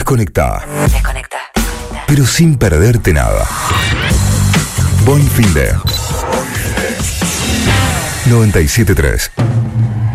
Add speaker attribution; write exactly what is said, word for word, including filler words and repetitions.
Speaker 1: Desconectá.
Speaker 2: Desconecta.
Speaker 1: Pero sin perderte nada. Buen fin de noventa y siete punto tres.